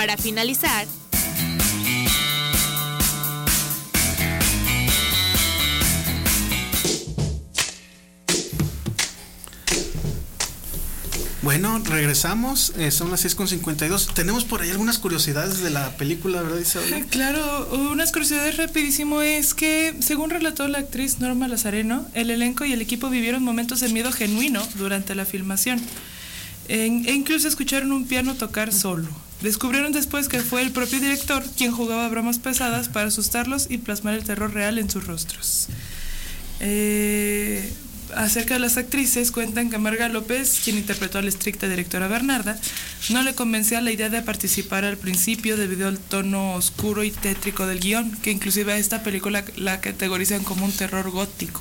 Para finalizar, bueno, regresamos, son las 6:52. Tenemos por ahí algunas curiosidades de la película, ¿verdad, Isabel? Claro, unas curiosidades rapidísimo es que, según relató la actriz Norma Lazareno, el elenco y el equipo vivieron momentos de miedo genuino durante la filmación. E incluso escucharon un piano tocar solo. Descubrieron después que fue el propio director quien jugaba bromas pesadas para asustarlos y plasmar el terror real en sus rostros. Acerca de las actrices, cuentan que Marga López, quien interpretó a la estricta directora Bernarda, no le convencía la idea de participar al principio debido al tono oscuro y tétrico del guión, que inclusive a esta película la categorizan como un terror gótico.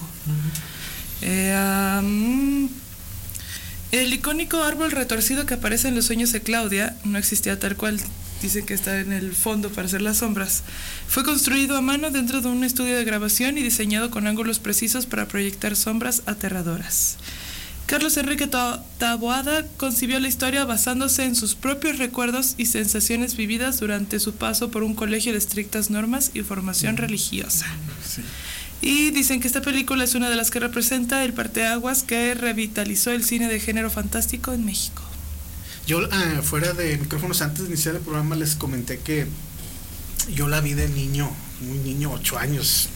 El icónico árbol retorcido que aparece en Los sueños de Claudia no existía tal cual. Dicen que está en el fondo para hacer las sombras. Fue construido a mano dentro de un estudio de grabación y diseñado con ángulos precisos para proyectar sombras aterradoras. Carlos Enrique Taboada concibió la historia basándose en sus propios recuerdos y sensaciones vividas durante su paso por un colegio de estrictas normas y formación religiosa. Sí. Y dicen que esta película es una de las que representa el parteaguas que revitalizó el cine de género fantástico en México. Yo, fuera de micrófonos, antes de iniciar el programa, les comenté que yo la vi de niño, muy niño, 8 años.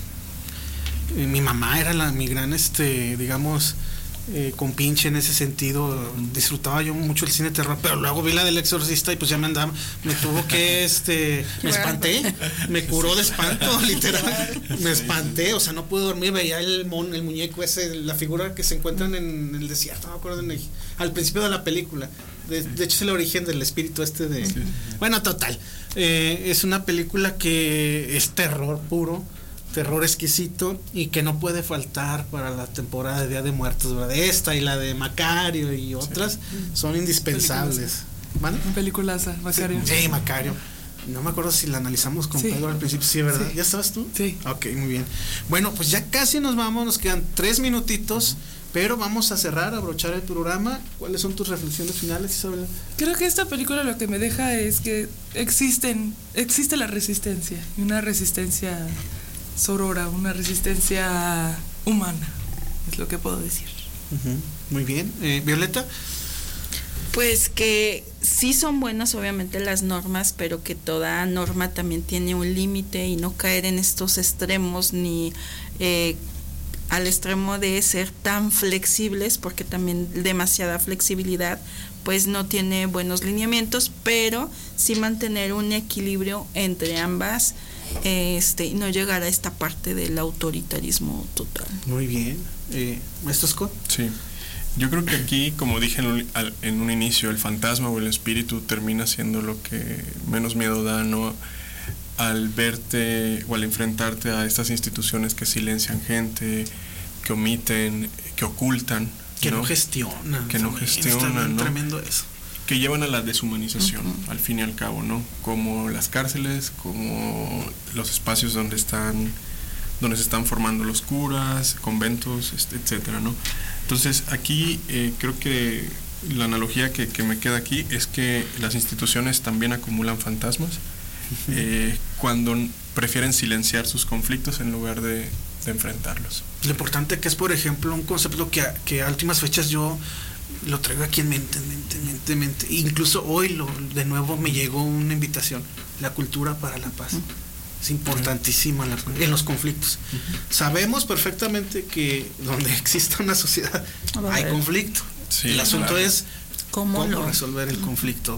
Mi mamá era mi gran, digamos, compinche en ese sentido. Disfrutaba yo mucho el cine de terror, pero luego vi la del Exorcista y pues ya me tuvo que, me espanté, me curó de espanto, literal, me espanté, o sea, no pude dormir, veía el muñeco ese, la figura que se encuentran en el desierto, no me acuerdo, al principio de la película. De hecho es el origen del espíritu de... Sí. Bueno, total, es una película que es terror puro, terror exquisito y que no puede faltar para la temporada de Día de Muertos, ¿verdad? Esta y la de Macario y otras son indispensables. ¿Vale? Peliculaza, Macario. Sí, Macario. No me acuerdo si la analizamos con Pedro al principio, sí, ¿verdad? Sí. ¿Ya estabas tú? Sí. Ok, muy bien. Bueno, pues ya casi nos vamos, nos quedan 3 minutitos, pero vamos a cerrar, a abrochar el programa. ¿Cuáles son tus reflexiones finales, Isabel? Creo que esta película lo que me deja es que existe la resistencia, y una resistencia sorora, una resistencia humana, es lo que puedo decir. Muy bien. Violeta. Pues que sí son buenas obviamente las normas, pero que toda norma también tiene un límite y no caer en estos extremos ni al extremo de ser tan flexibles, porque también demasiada flexibilidad pues no tiene buenos lineamientos, pero sí mantener un equilibrio entre ambas, y no llegar a esta parte del autoritarismo total. Muy bien. ¿Maestro Scott? Sí. Yo creo que aquí, como dije en un inicio, el fantasma o el espíritu termina siendo lo que menos miedo da, ¿no? Al verte o al enfrentarte a estas instituciones que silencian gente, que omiten, que ocultan, que no gestionan. Que no gestionan, ¿no? Tremendo eso. Que llevan a la deshumanización, al fin y al cabo, ¿no? Como las cárceles, como los espacios donde se están formando los curas, conventos, etcétera, ¿no? Entonces aquí creo que la analogía que me queda aquí es que las instituciones también acumulan fantasmas cuando prefieren silenciar sus conflictos en lugar de enfrentarlos. Lo importante que es, por ejemplo, un concepto que a últimas fechas yo lo traigo aquí en mente. Incluso hoy de nuevo me llegó una invitación, la cultura para la paz. Es importantísima en los conflictos. Sabemos perfectamente que donde exista una sociedad hay conflicto. Sí, el asunto es cómo ¿Cómo resolver el conflicto.